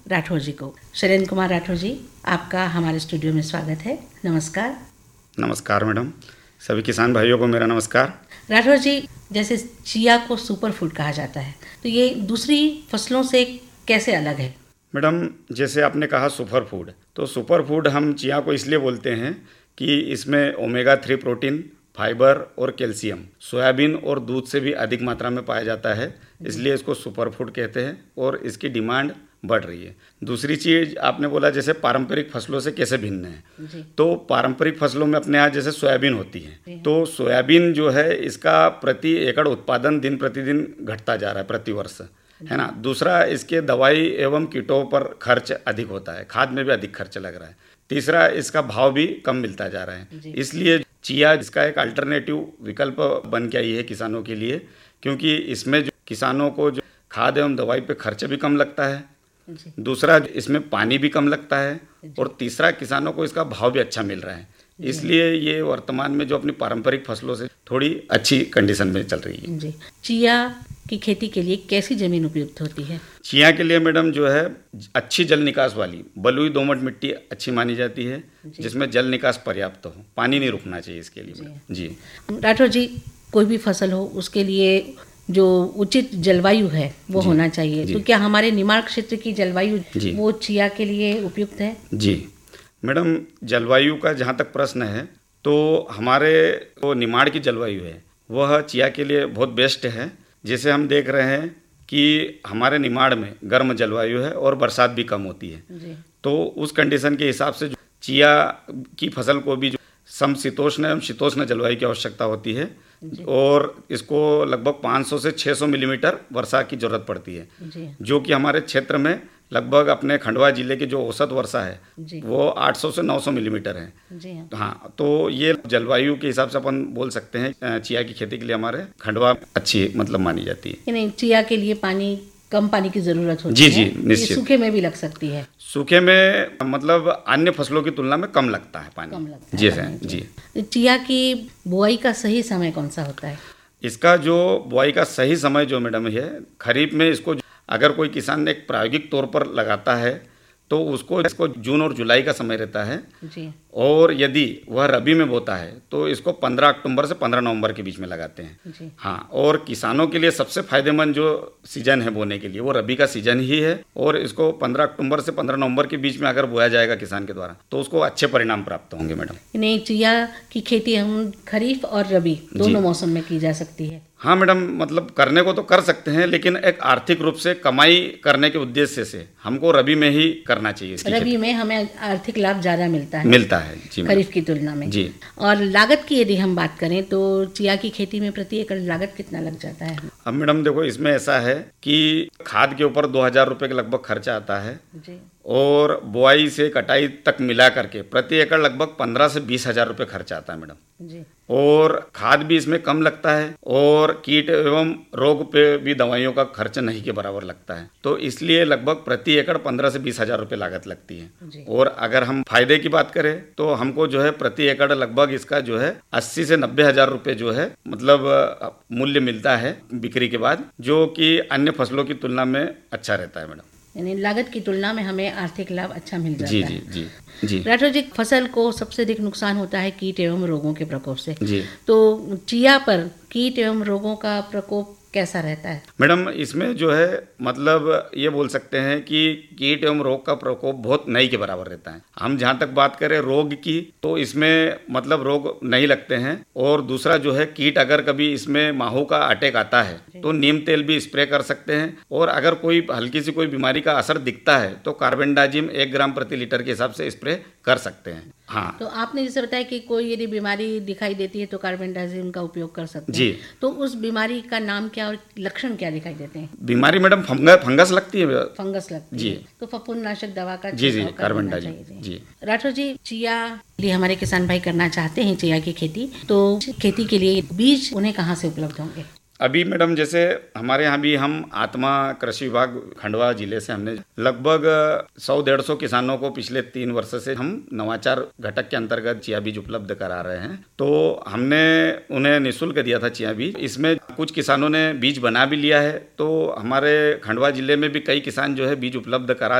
राठौर जी को। शैलेंद्र कुमार राठौर जी, आपका हमारे स्टूडियो में स्वागत है। नमस्कार। नमस्कार मैडम, सभी किसान भाइयों को मेरा नमस्कार। राठौर जी, जैसे चिया को सुपर फूड कहा जाता है, तो ये दूसरी फसलों से कैसे अलग है? मैडम, जैसे आपने कहा सुपर फूड, तो सुपर फूड हम चिया को इसलिए बोलते हैं कि इसमें ओमेगा 3 प्रोटीन, फाइबर और कैल्शियम सोयाबीन और दूध से भी अधिक मात्रा में पाया जाता है, इसलिए इसको सुपर फूड कहते हैं और इसकी डिमांड बढ़ रही है। दूसरी चीज़ आपने बोला जैसे पारंपरिक फसलों से कैसे भिन्न है, तो पारंपरिक फसलों में अपने यहाँ जैसे सोयाबीन होती है, तो सोयाबीन जो है इसका प्रति एकड़ उत्पादन दिन प्रतिदिन घटता जा रहा है प्रति वर्ष, है ना। दूसरा, इसके दवाई एवं कीटों पर खर्च अधिक होता है, खाद में भी अधिक खर्च लग रहा है। तीसरा, इसका भाव भी कम मिलता जा रहा है, इसलिए चिया इसका एक अल्टरनेटिव विकल्प बन के आई है किसानों के लिए, क्योंकि इसमें जो किसानों को जो खाद एवं दवाई पे खर्च भी कम लगता है, दूसरा इसमें पानी भी कम लगता है, और तीसरा किसानों को इसका भाव भी अच्छा मिल रहा है। इसलिए ये वर्तमान में जो अपनी पारंपरिक फसलों से थोड़ी अच्छी कंडीशन में चल रही है। जी। चिया की खेती के लिए कैसी जमीन उपयुक्त होती है? चिया के लिए मैडम जो है अच्छी जल निकास वाली बलुई दोमट मिट्टी अच्छी मानी जाती है, जिसमें जल निकास पर्याप्त हो, पानी नहीं रुकना चाहिए इसके लिए। जी राठौर जी, कोई भी फसल हो उसके लिए जो उचित जलवायु है वो होना चाहिए, तो क्या हमारे निमाड़ क्षेत्र की जलवायु वो चिया के लिए उपयुक्त है? जी मैडम, जलवायु का जहाँ तक प्रश्न है, तो हमारे जो निमाड़ की जलवायु है वह चिया के लिए बहुत बेस्ट है। जैसे हम देख रहे हैं कि हमारे निमाड़ में गर्म जलवायु है और बरसात भी कम होती है, तो उस कंडीशन के हिसाब से जो चिया की फसल को भी जो समशीतोष्ण एवं शीतोष्ण जलवायु की आवश्यकता होती है, और इसको लगभग 500 से 600 मिलीमीटर वर्षा की जरूरत पड़ती है, जो कि हमारे क्षेत्र में लगभग अपने खंडवा जिले की जो औसत वर्षा है वो 800 से 900 मिलीमीटर है। हाँ, तो ये जलवायु के हिसाब से अपन बोल सकते हैं चिया की खेती के लिए हमारे खंडवा अच्छी मतलब मानी जाती है। नहीं, चिया के लिए कम पानी की जरूरत होती है। जी निश्चित। सूखे में भी लग सकती है? सूखे में मतलब अन्य फसलों की तुलना में कम लगता है पानी। कम लगता जी है जी। चिया की बुआई का सही समय कौन सा होता है? इसका जो बुआई का सही समय जो मैडम है, खरीफ में इसको अगर कोई किसान एक प्रायोगिक तौर पर लगाता है तो इसको जून और जुलाई का समय रहता है जी। और यदि वह रबी में बोता है तो इसको 15 अक्टूबर से 15 नवंबर के बीच में लगाते हैं जी। हाँ, और किसानों के लिए सबसे फायदेमंद जो सीजन है बोने के लिए वो रबी का सीजन ही है, और इसको 15 अक्टूबर से 15 नवंबर के बीच में अगर बोया जाएगा किसान के द्वारा तो उसको अच्छे परिणाम प्राप्त होंगे। मैडम, नहीं, चिया की खेती हम खरीफ और रबी दोनों मौसम में की जा सकती है? हाँ मैडम, मतलब करने को तो कर सकते हैं, लेकिन एक आर्थिक रूप से कमाई करने के उद्देश्य से हमको रबी में ही करना चाहिए। रबी में हमें आर्थिक लाभ ज़्यादा मिलता है जी खरीफ की तुलना में जी। और लागत की यदि हम बात करें तो चिया की खेती में प्रति एकड़ लागत कितना लग जाता है? अब मैडम देखो, इसमें ऐसा है कि खाद के ऊपर 2000 रुपये के लगभग खर्चा आता है जी। और बुआई से कटाई तक मिला करके प्रति एकड़ लगभग 15 से 20 हजार रुपये खर्चा आता है मैडम जी। और खाद भी इसमें कम लगता है, और कीट एवं रोग पे भी दवाइयों का खर्च नहीं के बराबर लगता है, तो इसलिए लगभग प्रति एकड़ 15 से 20 हजार रुपये लागत लगती है। और अगर हम फायदे की बात करें तो हमको जो है प्रति एकड़ लगभग इसका जो है 80 से 90 हजार रुपये जो है मतलब मूल्य मिलता है बिक्री के बाद, जो कि अन्य फसलों की तुलना में अच्छा रहता है मैडम। यानी लागत की तुलना में हमें आर्थिक लाभ अच्छा मिल जाता है। जी। राठौर जी, फसल को सबसे अधिक नुकसान होता है कीट एवं रोगों के प्रकोप से जी। तो चिया पर कीट एवं रोगों का प्रकोप कैसा रहता है? मैडम, इसमें जो है मतलब ये बोल सकते हैं कि कीट एवं रोग का प्रकोप बहुत नहीं के बराबर रहता है। हम जहाँ तक बात करें रोग की, तो इसमें मतलब रोग नहीं लगते हैं, और दूसरा जो है कीट अगर कभी इसमें माहू का अटैक आता है तो नीम तेल भी स्प्रे कर सकते हैं, और अगर कोई हल्की सी कोई बीमारी का असर दिखता है तो कार्बेंडाजिम 1 ग्राम प्रति लीटर के हिसाब से स्प्रे कर सकते हैं। हाँ, तो आपने जैसे बताया कि कोई यदि बीमारी दिखाई देती है तो कार्बेंडाजिम का उपयोग कर सकते हैं जी। तो उस बीमारी का नाम क्या और लक्षण क्या दिखाई देते हैं? बीमारी मैडम फंगस लगती है। फंगस लगती जी। है तो फफूंदनाशक दवा का जी कार्बेंडाजिम जी। राठौर जी, चिया हमारे किसान भाई करना चाहते हैं चिया की खेती, तो खेती के लिए बीज उन्हें कहाँ से उपलब्ध होंगे? अभी मैडम जैसे हमारे यहाँ भी हम आत्मा कृषि विभाग खंडवा जिले से हमने लगभग 100-150 किसानों को पिछले 3 वर्ष से हम नवाचार घटक के अंतर्गत चिया बीज उपलब्ध करा रहे हैं। तो हमने उन्हें निःशुल्क दिया था चिया बीज। इसमें कुछ किसानों ने बीज बना भी लिया है, तो हमारे खंडवा जिले में भी कई किसान जो है बीज उपलब्ध करा